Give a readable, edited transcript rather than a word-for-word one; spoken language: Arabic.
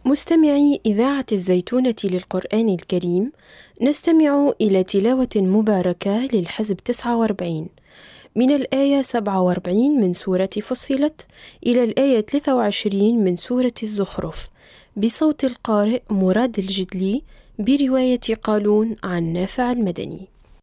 مستمعي إذاعة الزيتونة للقرآن الكريم، نستمع إلى تلاوة مباركة للحزب 49 من الآية 47 من سورة فصلت إلى الآية 23 من سورة الزخرف، بصوت القارئ مراد الجدلي، برواية قالون عن نافع المدني.